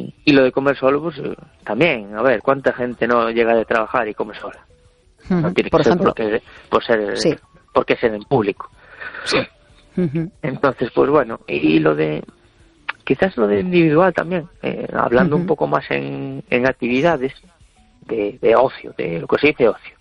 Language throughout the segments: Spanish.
Y lo de comer solo, pues también, a ver, ¿cuánta gente no llega de trabajar y come sola? No tiene por que ser ejemplo, porque ser en público. Sí. Entonces, pues bueno, y quizás lo de individual también, hablando un poco más en actividades de ocio, de lo que se dice ocio.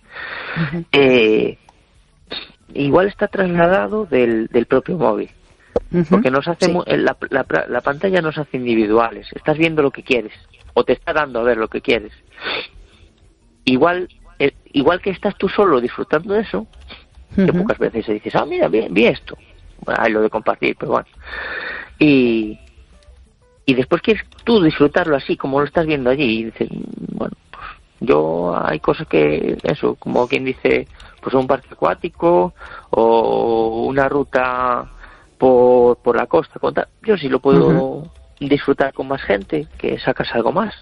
Igual está trasladado del propio móvil, porque nos hace la pantalla nos hace individuales. Estás viendo lo que quieres o te está dando a ver lo que quieres. Igual que estás tú solo disfrutando de eso, que pocas veces dices, mira, vi esto, hay lo de compartir, pero bueno, y después quieres tú disfrutarlo así como lo estás viendo allí, y dices, bueno, pues yo hay cosas que, eso, como quien dice, pues un parque acuático o una ruta por la costa, yo sí lo puedo disfrutar con más gente, que sacas algo más,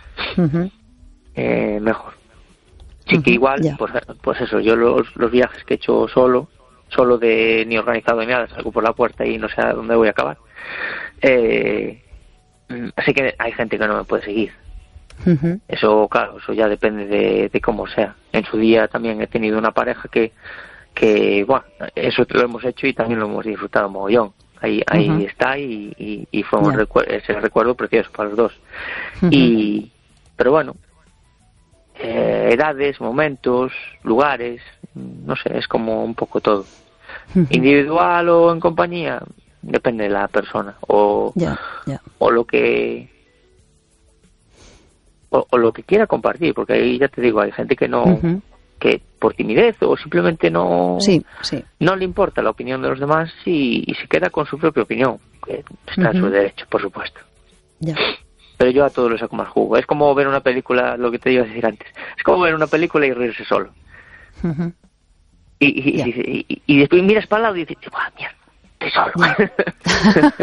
mejor. Sí, que igual, pues eso, yo los viajes que he hecho solo ni organizado ni nada, salgo por la puerta y no sé a dónde voy a acabar. Así que hay gente que no me puede seguir. Eso, claro, eso ya depende de cómo sea. En su día también he tenido una pareja que bueno, eso lo hemos hecho y también lo hemos disfrutado mogollón. Ahí está y fue ese recuerdo precioso para los dos. Pero bueno, edades, momentos, lugares, no sé, es como un poco todo. Individual o en compañía, depende de la persona o lo que lo que quiera compartir, porque ahí ya te digo, hay gente que no que por timidez o simplemente no le importa la opinión de los demás y se queda con su propia opinión, que está en su derecho, por supuesto. Pero yo a todo lo saco más jugo. Es como ver una película, lo que te iba a decir antes, es como ver una película y reírse solo. Y después miras para el lado y dices, mierda, estoy solo.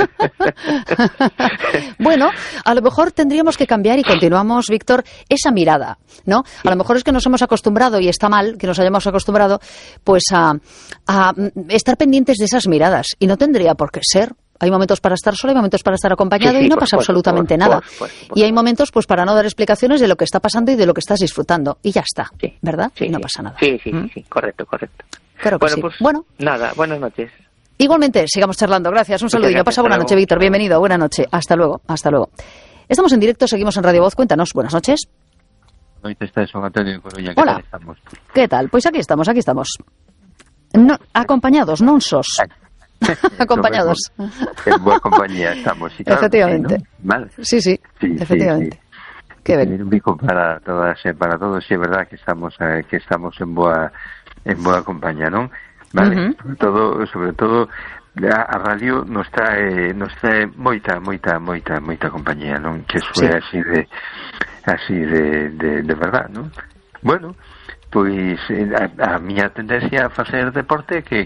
Bueno, a lo mejor tendríamos que cambiar y continuamos, Víctor, esa mirada, ¿no? A lo mejor es que nos hemos acostumbrado, y está mal que nos hayamos acostumbrado, pues a estar pendientes de esas miradas, y no tendría por qué ser. Hay momentos para estar solo, hay momentos para estar acompañado y no pasa absolutamente nada. Y hay momentos pues para no dar explicaciones de lo que está pasando y de lo que estás disfrutando. Y ya está, ¿verdad? Y no pasa nada. Sí, correcto. Claro que pues bueno, nada, buenas noches. Igualmente, sigamos charlando. Gracias, un saludillo. Pasa buena noche, Víctor. Bienvenido, buena noche. Hasta luego. Estamos en directo, seguimos en Radio Voz. Cuéntanos, buenas noches. Hola. ¿Qué tal? Pues aquí estamos. No, acompañados, non sos. Acompañados. En buena compañía estamos. Sí, claro, efectivamente. ¿no? Vale. Sí, efectivamente. Qué bien. Un bico para todas, para todos, sí, es verdad que estamos en boa compañía, ¿no? Vale. Sobre todo a radio nos trae moita compañía, ¿no? Que eso é así de verdad, ¿no? Bueno, pois a miña tendencia a facer deporte que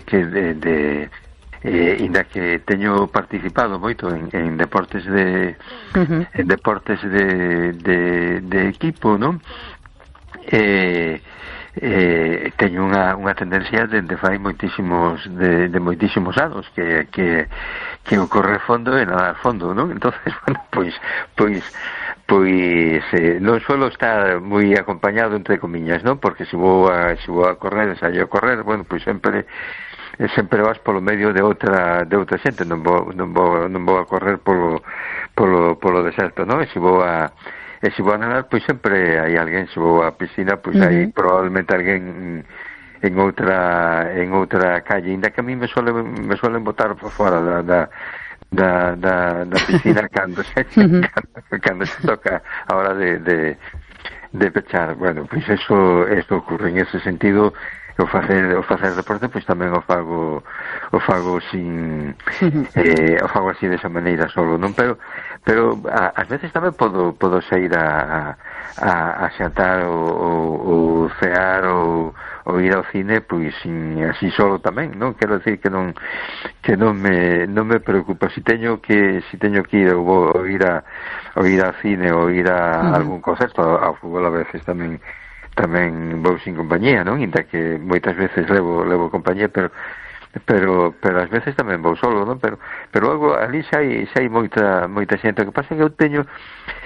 inda que teño participado moito en deportes de equipo, non? Teño unha tendencia de fai moitísimos anos que o correr fondo e nadar fondo, non? Entonces, bueno, pois non suelo estar moi acompañado entre comiñas, non? Porque se vou a correr, ensaio a correr, bueno, pois sempre vas polo medio de outra xente, non vou a correr polo deserto, non? E se vou a nadar, pois sempre hai alguén. Se vou a piscina, pois hai probablemente alguén en outra calle, ainda que a mí me suelen botar por fora da piscina cando se toca a hora de pechar. Bueno, pois eso ocurre en ese sentido. O facer deporte, pois tamén o fago sin o fago así desa maneira solo, non? Pero ás veces tamén podo sair a xantar ou cear ou ir ao cine, pois así solo tamén, non? Quero decir que non me preocupa si teño que ir ou ir ao cine ou ir a algún concerto, ao fútbol a veces tamén vou sin compañía, non? Inda que moitas veces levo compañía, pero ás veces tamén vou solo, non? Pero logo ali xa hai moita xente. O que pasa é que eu teño